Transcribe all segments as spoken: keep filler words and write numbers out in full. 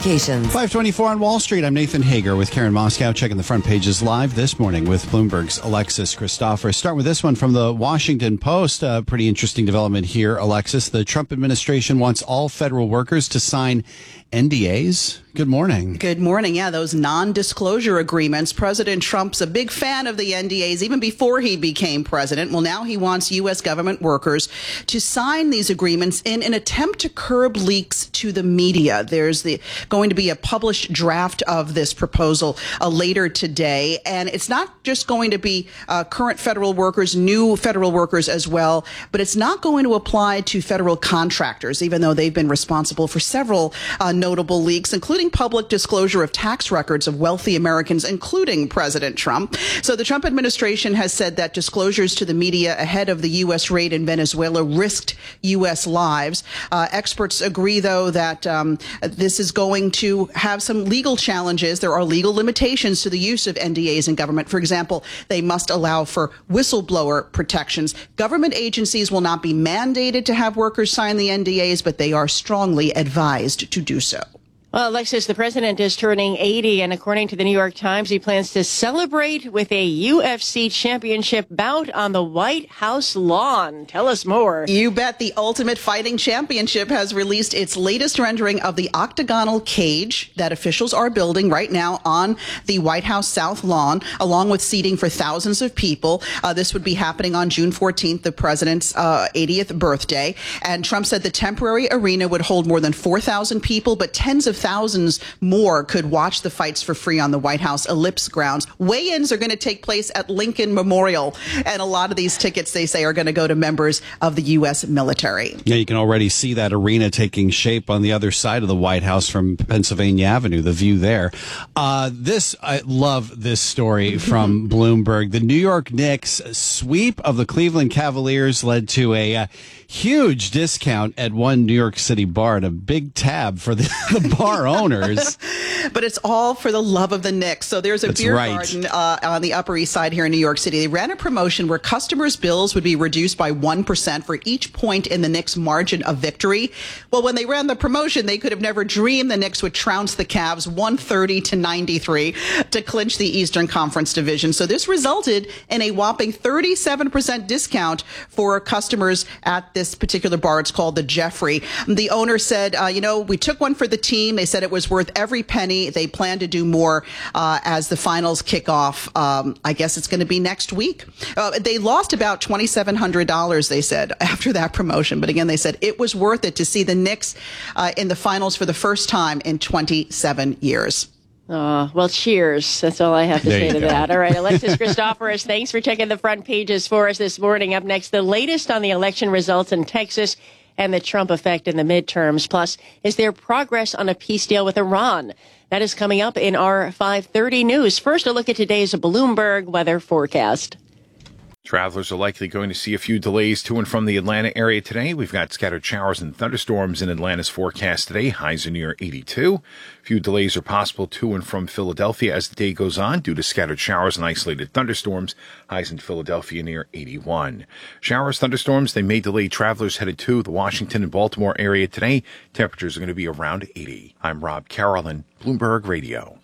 notifications. five twenty-four on Wall Street. I'm Nathan Hager with Karen Moscow, checking the front pages live this morning with Bloomberg's Alexis Christopher. Start with this one from the Washington Post. A pretty interesting development here, Alexis. The Trump administration wants all federal workers to sign N D As. Good morning. Good morning. Yeah, those non-disclosure agreements. President Trump's a big fan of the N D As even before he became president. Well, now he wants U S government workers to sign these agreements in an attempt to curb leaks to the media. There's the going to be a published draft of this proposal uh, later today. And it's not just going to be uh, current federal workers, new federal workers as well, but it's not going to apply to federal contractors, even though they've been responsible for several uh, notable leaks, including public disclosure of tax records of wealthy Americans, including President Trump. So the Trump administration has said that disclosures to the media ahead of the U S raid in Venezuela risked U S lives. Uh, experts agree, though, that um, this is going to have some legal challenges. There are legal limitations to the use of N D As in government. For example, they must allow for whistleblower protections. Government agencies will not be mandated to have workers sign the N D As, but they are strongly advised to do so. Well, Alexis, the president is turning eighty, and according to the New York Times, he plans to celebrate with a U F C championship bout on the White House lawn. Tell us more. You bet. The Ultimate Fighting Championship has released its latest rendering of the octagonal cage that officials are building right now on the White House South Lawn, along with seating for thousands of people. Uh, this would be happening on June fourteenth, the president's uh, eightieth birthday. And Trump said the temporary arena would hold more than four thousand people, but tens of thousands more could watch the fights for free on the White House ellipse grounds. Weigh-ins are going to take place at Lincoln Memorial, and a lot of these tickets, they say, are going to go to members of the U S military. Yeah, you can already see that arena taking shape on the other side of the White House from Pennsylvania Avenue, the view there. Uh, this, I love this story from Bloomberg. The New York Knicks sweep of the Cleveland Cavaliers led to a uh, huge discount at one New York City bar and a big tab for the, the bar owners. But it's all for the love of the Knicks. So there's a That's beer right. garden uh, on the Upper East Side here in New York City. They ran a promotion where customers' bills would be reduced by one percent for each point in the Knicks' margin of victory. Well, when they ran the promotion, they could have never dreamed the Knicks would trounce the Cavs one thirty to ninety-three to clinch the Eastern Conference division. So this resulted in a whopping thirty-seven percent discount for customers at this particular bar. It's called the Jeffrey. The owner said, uh, you know, we took one for the team. They said it was worth every penny. They plan to do more uh, as the finals kick off. Um, I guess it's going to be next week. Uh, they lost about twenty-seven hundred dollars, they said, after that promotion. But again, they said it was worth it to see the Knicks uh, in the finals for the first time in twenty-seven years. Oh, well, cheers. That's all I have to There say you to go. that. All right, Alexis Christoforous, thanks for checking the front pages for us this morning. Up next, the latest on the election results in Texas and the Trump effect in the midterms. Plus, is there progress on a peace deal with Iran? That is coming up in our five thirty news. First, a look at today's Bloomberg weather forecast. Travelers are likely going to see a few delays to and from the Atlanta area today. We've got scattered showers and thunderstorms in Atlanta's forecast today. Highs are near eighty-two. A few delays are possible to and from Philadelphia as the day goes on due to scattered showers and isolated thunderstorms. Highs in Philadelphia near eighty-one. Showers, thunderstorms, they may delay travelers headed to the Washington and Baltimore area today. Temperatures are going to be around eighty. I'm Rob Carolyn, Bloomberg Radio.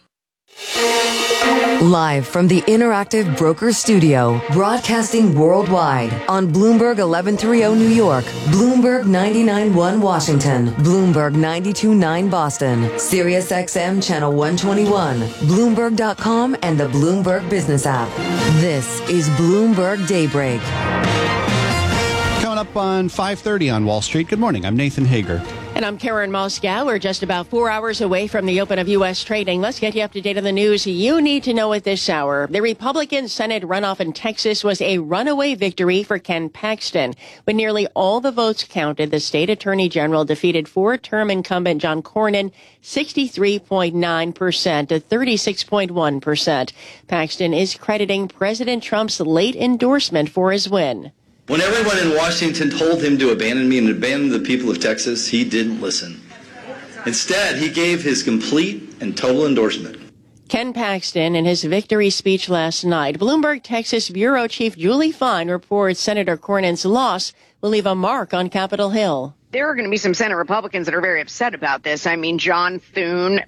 Live from the Interactive Broker Studio, broadcasting worldwide on Bloomberg eleven thirty New York, Bloomberg ninety-nine point one Washington, Bloomberg ninety-two point nine Boston, Sirius X M Channel one twenty-one, Bloomberg dot com, and the Bloomberg Business app. This is Bloomberg Daybreak. Coming up on five thirty on Wall Street. Good morning. I'm Nathan Hager. And I'm Karen Moscow. We're just about four hours away from the open of U S trading. Let's get you up to date on the news you need to know at this hour. The Republican Senate runoff in Texas was a runaway victory for Ken Paxton. When nearly all the votes counted, the state attorney general defeated four-term incumbent John Cornyn sixty-three point nine percent to thirty-six point one percent. Paxton is crediting President Trump's late endorsement for his win. When everyone in Washington told him to abandon me and abandon the people of Texas, he didn't listen. Instead, he gave his complete and total endorsement. Ken Paxton in his victory speech last night. Bloomberg Texas Bureau Chief Julie Fine reports Senator Cornyn's loss will leave a mark on Capitol Hill. There are going to be some Senate Republicans that are very upset about this. I mean, John Thune